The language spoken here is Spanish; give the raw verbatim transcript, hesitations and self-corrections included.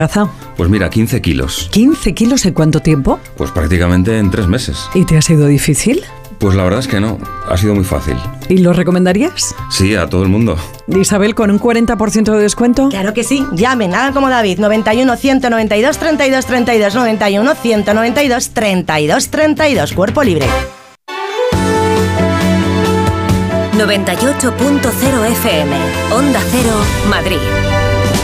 Pues mira, quince kilos. ¿quince kilos en cuánto tiempo? Pues prácticamente en tres meses. ¿Y te ha sido difícil? Pues la verdad es que no, ha sido muy fácil. ¿Y lo recomendarías? Sí, a todo el mundo. Isabel, ¿con un cuarenta por ciento de descuento? Claro que sí, llamen, hagan como David, noventa y uno, ciento noventa y dos, treinta y dos, treinta y dos, noventa y uno, ciento noventa y dos, treinta y dos, treinta y dos, cuerpo libre. noventa y ocho punto cero F M, Onda Cero, Madrid.